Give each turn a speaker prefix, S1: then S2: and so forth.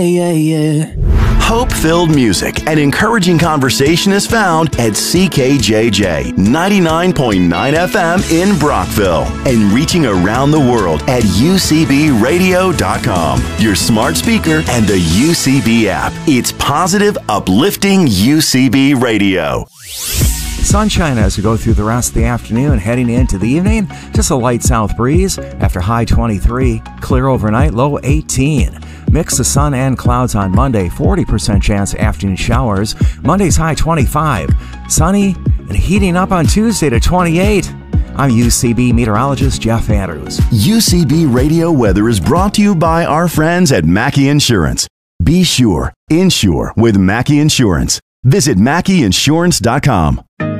S1: Yeah, yeah.
S2: Hope-filled music and encouraging conversation is found at CKJJ 99.9 FM in Brockville and reaching around the world at UCBradio.com, your smart speaker and the UCB app. It's positive, uplifting UCB Radio.
S3: Sunshine as we go through the rest of the afternoon, heading into the evening. Just a light south breeze after high 23, clear overnight, low 18. Mix of sun and clouds on Monday, 40% chance of afternoon showers. Monday's high 25, sunny and heating up on Tuesday to 28. I'm UCB meteorologist Jeff Andrews.
S2: UCB Radio weather is brought to you by our friends at Mackey Insurance. Be sure, insure with Mackey Insurance. Visit MackeyInsurance.com.